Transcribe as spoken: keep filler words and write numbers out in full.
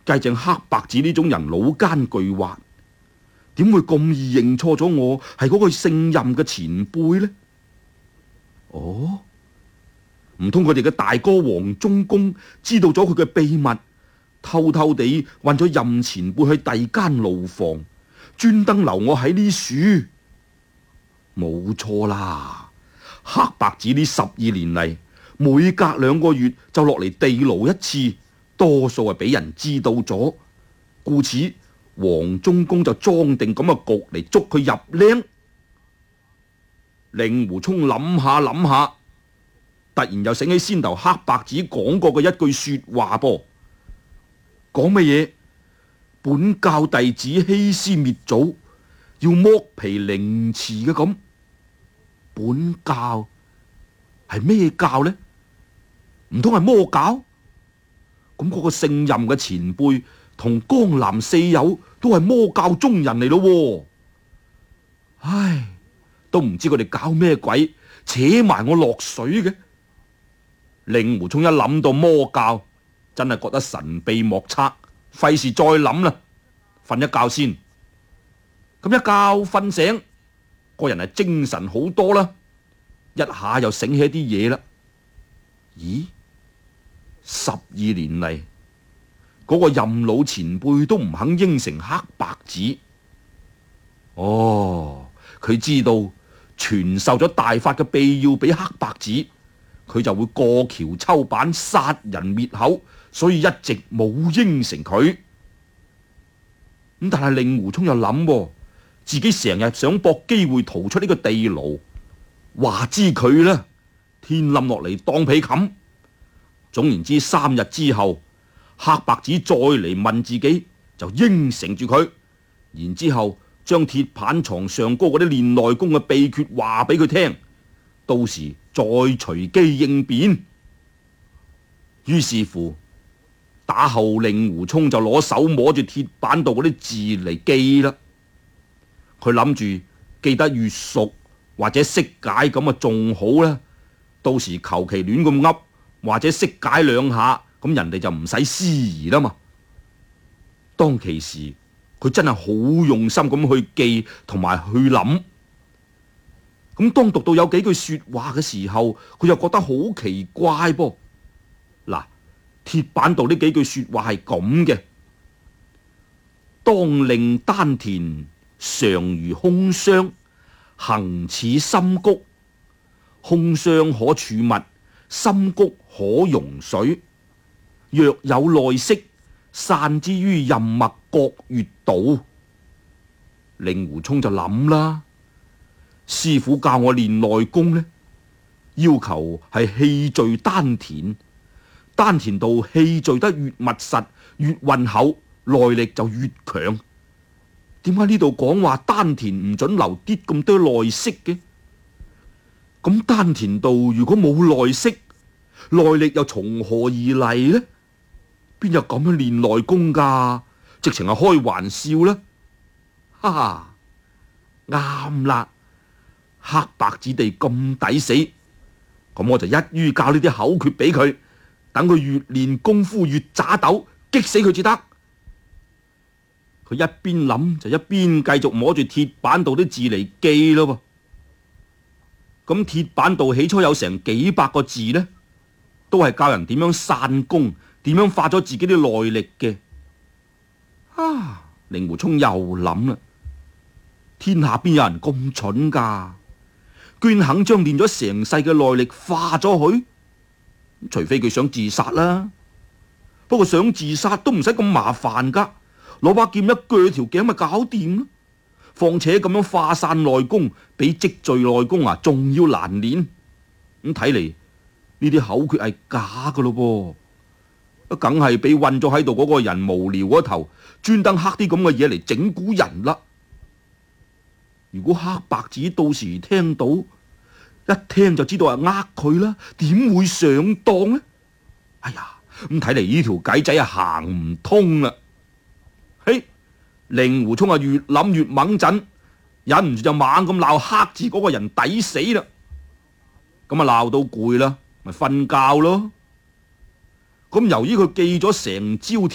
計正黑白子呢種人老奸巨猾，點會咁易認錯咗我係嗰個姓任嘅前輩呢？哦，唔通佢哋嘅大哥黃忠公知道咗佢嘅秘密，偷偷地運咗任前輩去第二間牢房，專登留我喺呢處？冇錯啦，黑白子呢十二年嚟，每隔兩個月就落嚟地牢一次，多數係俾人知道咗，故此黃忠公就裝定咁嘅局嚟捉佢入僆。令狐沖諗下諗下，突然又醒起先頭黑白子講過嘅一句說話噃，講乜嘢？本教弟子欺師滅祖，要剝皮凌遲嘅咁。本教係咩教呢？唔通係魔教？咁嗰個姓任嘅前輩同江南四友都係魔教中人嚟咯。唉，都唔知佢哋搞咩鬼，扯埋我落水嘅。令狐沖一諗到魔教，真係覺得神秘莫測，費事再諗啦，瞓一覺先。咁一覺瞓醒，個人係精神好多啦，一下又醒起一啲嘢啦。咦？十二年嚟，嗰個任老前輩都唔肯應承黑白子。哦，佢知道傳授咗大法嘅秘要俾黑白子，佢就會過橋抽板殺人滅口，所以一直冇應承佢。咁但係令狐沖又諗，自己成日想搏機會逃出呢個地牢，話知佢啦，天冧落嚟當被冚。總言之，三日之後，黑白子再嚟問自己，就應承住佢，然之後將鐵板床上高嗰啲練內功嘅秘訣話俾佢聽，到時再隨機應變。於是乎，打後令狐沖就攞手摸住鐵板度嗰啲字嚟記啦。佢諗住記得越熟或者識解咁啊仲好啦，到時求其亂咁噏或者識解兩下，咁人哋就唔使思疑啦嘛。當其時佢真係好用心咁去記同埋去諗。咁當讀到有幾句說話嘅時候，佢又覺得好奇怪噃。嗱，鐵板度呢幾句說話係咁嘅：當令丹田常如空箱，行似深谷，空箱可儲物，深谷可容水。若有內息，散之於任脈各穴道。令狐沖就諗啦，師傅教我練內功呢，要求係氣聚丹田，丹田度氣聚得越密實越渾厚，內力就越強。點解呢度講話丹田唔准留啲咁多內息嘅？咁丹田度如果冇內息，內力又從何而嚟呢？邊有咁樣練內功噶？直情係開玩笑啦！哈哈，啱啦，黑白子地咁抵死，咁我就一於教呢啲口訣俾佢，等佢越練功夫越渣斗，激死佢至得。佢一邊諗就一邊繼續摸住鐵板度啲字嚟記咯。咁鐵板度起初有成幾百個字呢，都係教人點樣散功，點樣發咗自己啲內力嘅。啊！令狐沖又諗啦，天下邊有人咁蠢噶，居然肯將練咗成世嘅內力化咗去？除非佢想自殺啦。不過想自殺都唔使咁麻煩噶，攞把劍一鋸條頸咪搞掂咯。況且咁樣化散內功，比積聚內功啊仲要難練。咁睇嚟呢啲口訣係假噶咯噃，梗係俾困咗喺度嗰個人無聊嗰頭，專登刻啲咁嘅嘢嚟整蠱人啦。如果黑白子到時聽到，一聽就知道係呃佢啦，點會上當呢？哎呀，咁睇嚟呢條計仔啊行唔通啦。嘿，令狐沖啊越諗越猛陣，忍唔住就猛咁鬧黑字嗰個人抵死啦。咁啊鬧到攰啦，咪瞓覺咯。咁由於佢記咗成朝